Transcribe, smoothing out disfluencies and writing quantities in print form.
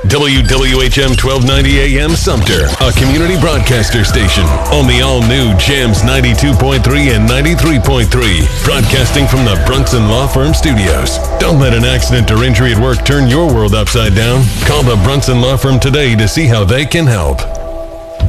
WWHM 1290 AM Sumter, a community broadcaster station on the all-new Jams 92.3 and 93.3, broadcasting from the Brunson Law Firm Studios. Don't let an accident or injury at work turn your world upside down. Call the Brunson Law Firm today to see how they can help.